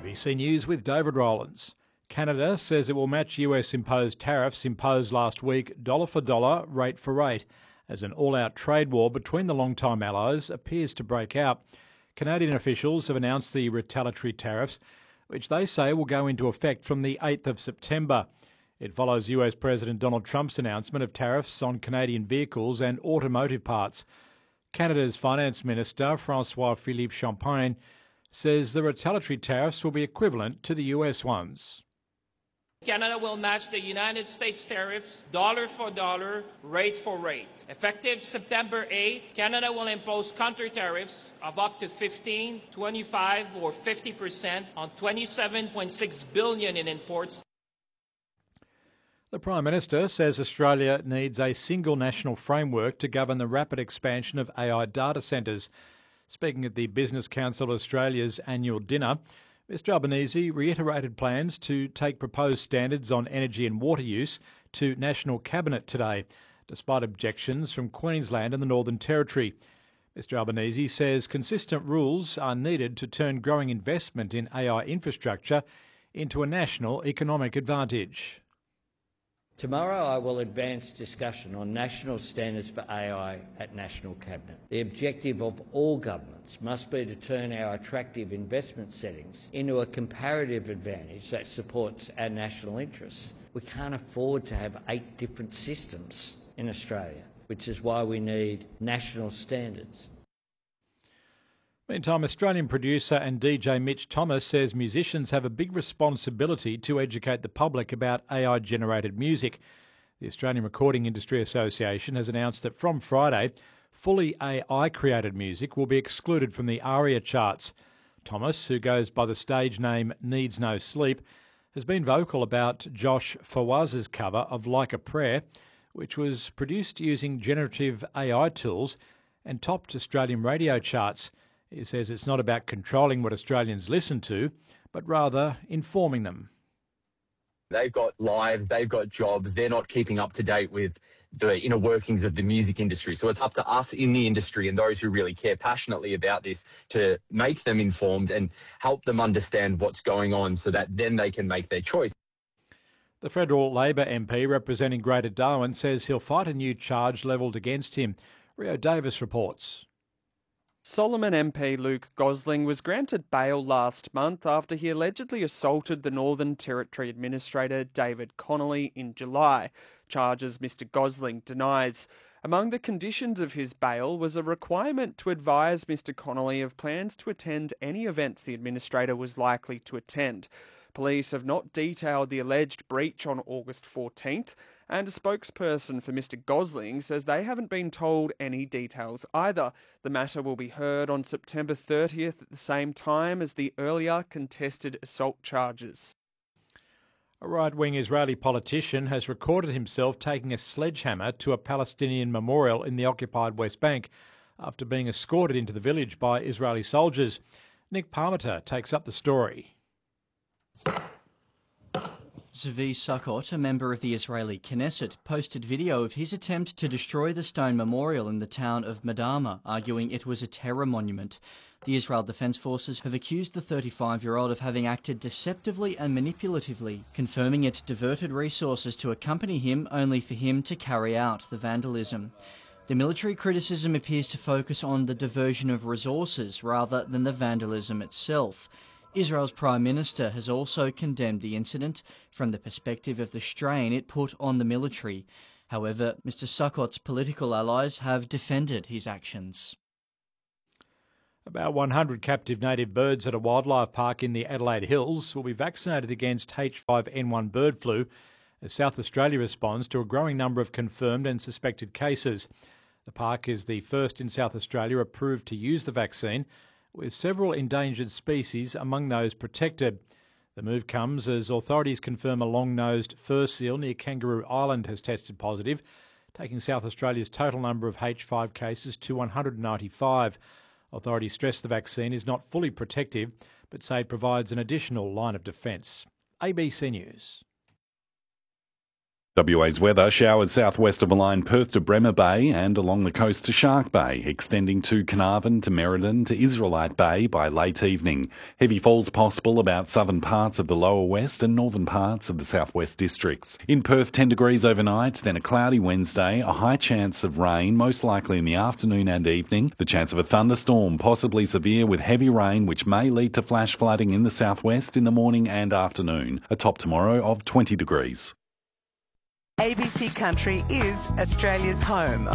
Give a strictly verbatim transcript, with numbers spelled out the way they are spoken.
B C News with David Rowlands. Canada says it will match U S-imposed tariffs imposed last week dollar for dollar, rate for rate, as an all-out trade war between the long-time allies appears to break out. Canadian officials have announced the retaliatory tariffs, which they say will go into effect from the eighth of September. It follows U S President Donald Trump's announcement of tariffs on Canadian vehicles and automotive parts. Canada's Finance Minister, François-Philippe Champagne, says the retaliatory tariffs will be equivalent to the U S ones. Canada will match the United States tariffs dollar for dollar, rate for rate. Effective September eighth, Canada will impose counter tariffs of up to fifteen, twenty-five or fifty percent on twenty-seven point six billion dollars in imports. The Prime Minister says Australia needs a single national framework to govern the rapid expansion of A I data centres. Speaking at the Business Council of Australia's annual dinner, Mr Albanese reiterated plans to take proposed standards on energy and water use to National Cabinet today, despite objections from Queensland and the Northern Territory. Mr Albanese says consistent rules are needed to turn growing investment in A I infrastructure into a national economic advantage. Tomorrow I will advance discussion on national standards for A I at National Cabinet. The objective of all governments must be to turn our attractive investment settings into a comparative advantage that supports our national interests. We can't afford to have eight different systems in Australia, which is why we need national standards. Meantime, Australian producer and D J Mitch Thomas says musicians have a big responsibility to educate the public about A I-generated music. The Australian Recording Industry Association has announced that from Friday, fully A I-created music will be excluded from the ARIA charts. Thomas, who goes by the stage name Needs No Sleep, has been vocal about Josh Fawaz's cover of Like a Prayer, which was produced using generative A I tools and topped Australian radio charts. He says it's not about controlling what Australians listen to, but rather informing them. They've got lives, they've got jobs, they're not keeping up to date with the inner workings of the music industry. So it's up to us in the industry and those who really care passionately about this to make them informed and help them understand what's going on so that then they can make their choice. The federal Labor M P representing Greater Darwin says he'll fight a new charge levelled against him. Rio Davis reports. Solomon M P Luke Gosling was granted bail last month after he allegedly assaulted the Northern Territory Administrator David Connolly in July, charges Mister Gosling denies. Among the conditions of his bail was a requirement to advise Mister Connolly of plans to attend any events the Administrator was likely to attend. Police have not detailed the alleged breach on August fourteenth, and a spokesperson for Mister Gosling says they haven't been told any details either. The matter will be heard on September thirtieth at the same time as the earlier contested assault charges. A right-wing Israeli politician has recorded himself taking a sledgehammer to a Palestinian memorial in the occupied West Bank after being escorted into the village by Israeli soldiers. Nick Parmenter takes up the story. Zvi Sukkot, a member of the Israeli Knesset, posted video of his attempt to destroy the stone memorial in the town of Madama, arguing it was a terror monument. The Israel Defense Forces have accused the thirty-five-year-old of having acted deceptively and manipulatively, confirming it diverted resources to accompany him only for him to carry out the vandalism. The military criticism appears to focus on the diversion of resources rather than the vandalism itself. Israel's Prime Minister has also condemned the incident from the perspective of the strain it put on the military. However, Mister Sukkot's political allies have defended his actions. About one hundred captive native birds at a wildlife park in the Adelaide Hills will be vaccinated against H five N one bird flu as South Australia responds to a growing number of confirmed and suspected cases. The park is the first in South Australia approved to use the vaccine, with several endangered species among those protected. The move comes as authorities confirm a long-nosed fur seal near Kangaroo Island has tested positive, taking South Australia's total number of H five cases to one hundred ninety-five. Authorities stress the vaccine is not fully protective, but say it provides an additional line of defence. A B C News. W A's weather: showers southwest of the line, Perth to Bremer Bay and along the coast to Shark Bay, extending to Carnarvon to Merredin to Israelite Bay by late evening. Heavy falls possible about southern parts of the lower west and northern parts of the southwest districts. In Perth, ten degrees overnight, then a cloudy Wednesday, a high chance of rain, most likely in the afternoon and evening. The chance of a thunderstorm, possibly severe with heavy rain, which may lead to flash flooding in the southwest in the morning and afternoon. A top tomorrow of twenty degrees. A B C Country is Australia's home of